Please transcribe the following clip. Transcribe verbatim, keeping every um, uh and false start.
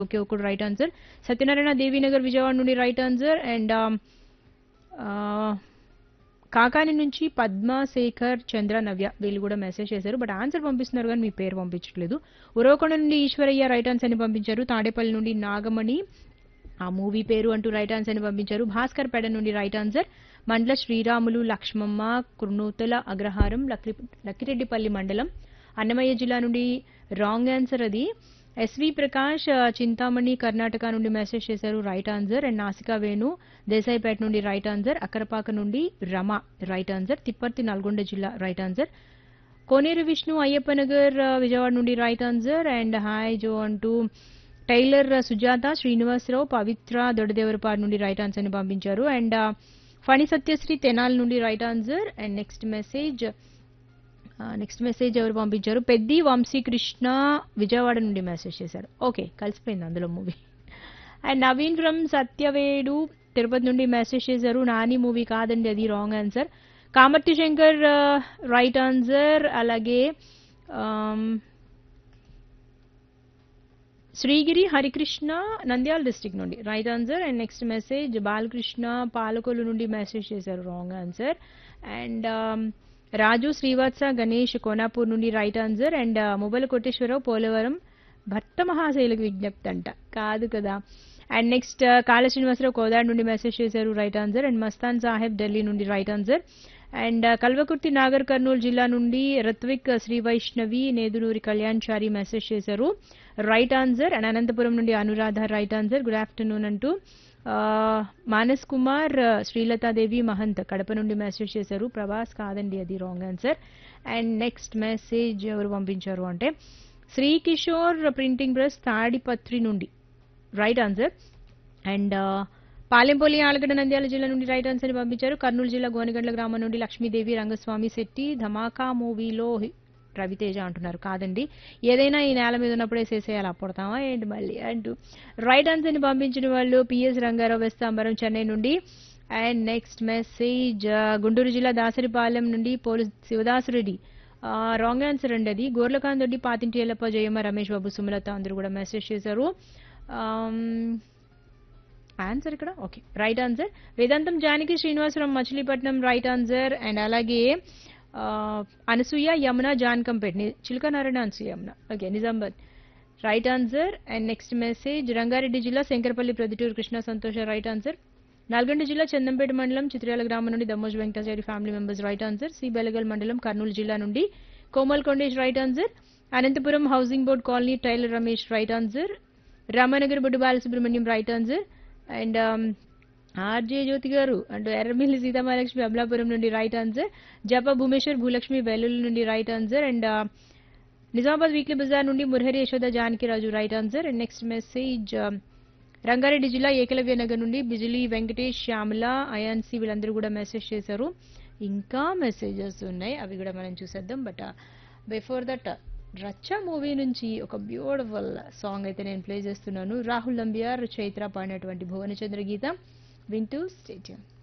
Okay ఒకటి right answer. Satyanarayana Devi Nagar Vijayawada నుండి right answer. And Kakani నుంచి పద్మశేఖర్ చంద్ర నవ్య వీళ్ళు కూడా మెసేజ్ చేశారు. బట్ ఆన్సర్ పంపిస్తున్నారు కానీ మీ పేరు పంపించట్లేదు. ఉరవకొండ నుండి ఈశ్వరయ్య రైట్ ఆన్సర్ అని పంపించారు. తాడేపల్లి నుండి నాగమణి ఆ మూవీ పేరు అంటూ రైట్ ఆన్సర్ అని పంపించారు. భాస్కర్ పేడ నుండి రైట్ ఆన్సర్. మండల శ్రీరాములు లక్ష్మమ్మ కుర్నూతల అగ్రహారం లక్కి లక్కిరెడ్డిపల్లి మండలం అన్నమయ్య జిల్లా నుండి రాంగ్ ఆన్సర్ అది. ఎస్వి ప్రకాష్ ఆ, చింతామణి కర్ణాటక నుండి మెసేజ్ చేశారు రైట్ ఆన్సర్. అండ్ నాసికా వేణు దేశాయిపేట నుండి రైట్ ఆన్సర్. అక్కరపాక నుండి రమ రైట్ ఆన్సర్. తిప్పర్తి నల్గొండ జిల్లా రైట్ ఆన్సర్. కోనేరు విష్ణు అయ్యప్ప నగర్ ఆ, విజయవాడ నుండి రైట్ ఆన్సర్. అండ్ హాయ్ జో అంటూ టైలర్ ఆ, సుజాత శ్రీనివాసరావు పవిత్ర దొడదేవరపాడు నుండి రైట్ ఆన్సర్ ని పంపించారు. అండ్ ఆ, ఫణి సత్యశ్రీ తెనాలి నుండి right answer. And next message next message ఎవరు పంపించారు? పెద్ది వంశీకృష్ణ విజయవాడ నుండి మెసేజ్ చేశారు. ఓకే కలిసిపోయింది అందులో movie. And Naveen from Satyavedu Tirupati నుండి మెసేజ్ చేశారు. నాని మూవీ కాదండి అది wrong answer. Kamarthi Shankar right answer. అలాగే ఆమ్, శ్రీగిరి హరికృష్ణ నంద్యాల డిస్ట్రిక్ట్ నుండి right answer. And next message Balakrishna Palakollu నుండి మెసేజ్ చేశారు రాంగ్ ఆన్సర్. అండ్ రాజు శ్రీవాత్స గణేష్ కోనాపూర్ నుండి right answer. And mobile Koteswararao Polavaram భర్త మహాశైలకు విజ్ఞప్తి అంట కాదు కదా. అండ్ నెక్స్ట్ కాళ శ్రీనివాసరావు కోదాడ్ నుండి మెసేజ్ చేశారు right answer. And Mastan Saheb Delhi నుండి right answer. And Kalwakurthy Nagar Kurnool జిల్లా నుండి రత్విక్ శ్రీ వైష్ణవి నేదునూరి కళ్యాణ్ చారి మెసేజ్ చేశారు రైట్ ఆన్సర్. అండ్ అనంతపురం నుండి Anuradha right answer. Good afternoon అంటూ ఆ, మానస్ కుమార్ ఆ, శ్రీలతాదేవి మహంత్ కడప నుండి మెసేజ్ చేశారు. ప్రభాస్ కాదండి అది wrong answer. And next message ఎవరు పంపించారు అంటే శ్రీ కిషోర్ ప్రింటింగ్ ప్రెస్ తాడిపత్రి నుండి right answer. And Palempalli Allagadda Nandyal జిల్లా నుండి రైట్ ఆన్సర్ ని పంపించారు. కర్నూలు జిల్లా గోనగండ్ల గ్రామం నుండి లక్ష్మీదేవి రంగస్వామి శెట్టి ధమాకా మూవీలో రవితేజ అంటున్నారు కాదండి. ఏదైనా ఈ నేల మీద ఉన్నప్పుడే చేసేయాలి అప్పుడతామా ఏంటి మళ్ళీ అంటూ రైట్ ఆన్సర్ ని పంపించిన వాళ్ళు పిఎస్ రంగారావు వెస్తాంబరం చెన్నై నుండి. అండ్ నెక్స్ట్ మెసేజ్ గుంటూరు జిల్లా దాసరిపాలెం నుండి పోలీస్ శివదాసురెడ్డి రాంగ్ ఆన్సర్ అండి అది. గోర్లకాంత్ రెడ్డి పాతింటి ఎల్లప్ప జయమ్మ రమేష్ బాబు సుమలత అందరూ కూడా మెసేజ్ చేశారు. ఆన్సర్ ఇక్కడ okay right answer. Vedantam Janaki Srinivasarao Machilipatnam right answer. And అలాగే ఆ, అనసూయ యమున జాన్కంపేట్ చిలుక Narayana Anasuya Yamuna okay Nizamabad right answer. And next message Rangareddy జిల్లా శంకరపల్లి ప్రొద్దుటూరు కృష్ణ సంతోష రైట్ ఆన్సర్. నల్గొండ జిల్లా చందంపేట మండలం చిత్రాల గ్రామం నుండి Dammoj Venkatachari family members right answer. C Belagal మండలం కర్నూలు జిల్లా నుండి Komal Kondesh right answer. Anantapuram housing board colony tailor Ramesh right answer. Ramanagar బుడ్డు Balasubrahmanyam right answer. And RJ జ్యోతి గారు అంటూ ఎర్రమిల్లి సీతామహాలక్ష్మి అమలాపురం నుండి రైట్ ఆన్సర్. జప భూమేశ్వర్ భూలక్ష్మి వెల్లుల్లి నుండి right answer. And Nizamabad weekly Bazar నుండి Murahari Yashoda Janakiraju right answer. And next message Rangareddy జిల్లా ఏకలవ్య నగర్ నుండి బిజిలీ వెంకటేష్ శ్యామల అయాన్సి వీళ్ళందరూ కూడా మెసేజ్ చేశారు. ఇంకా మెసేజెస్ ఉన్నాయి అవి కూడా మనం చూసేద్దాం. బట్ బిఫోర్ దట్ రచ్చ మూవీ నుంచి ఒక బ్యూటిఫుల్ సాంగ్ అయితే నేను ప్లే చేస్తున్నాను. రాహుల్ నంబియార్ చైత్ర పాడినటువంటి భువనచంద్ర గీతం వింటూ స్టేట్.